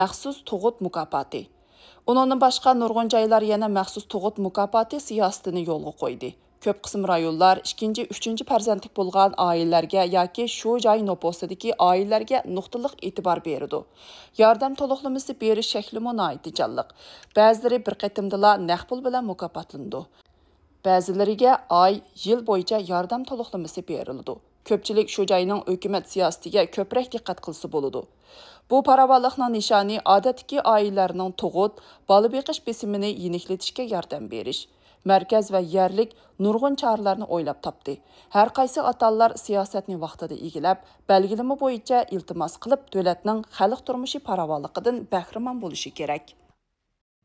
Məxsus tug'ut mukofoti. Undan boshqa nurg'un joylar yana maxsus tug'ut mukofoti siyosatini yo'lga qo'ydi. Ko'p qism rayonlar 2-3 farzandlik bo'lgan oilalarga yoki shu joy noposidagi oilalarga nuqtaliq e'tibor berdi. Yordam to'liqlamasi berish shakli nihoyat jonliq. Ba'zilari bir qatimdala naqd pul bilan mukofotlandi. Ba'zilariga oy, yil bo'yicha yordam to'liqlamasi berildi. Ko'pchilik shu joyning hukumat siyosatiga ko'proq diqqat qilsa bo'ladi. Bu paravalliqning nishoni odatdagi oilalarning tug'ut, bola beqish besimini yeniklatishga yordam berish. Markaz va yerlik nurg'un choralarni o'ylab topdi. Har qaysi ota-onalar siyosatni vaqtida egilab, belgilama bo'yicha iltimos qilib, davlatning xalq turmushi paravalliqidan bahramand bo'lishi kerak.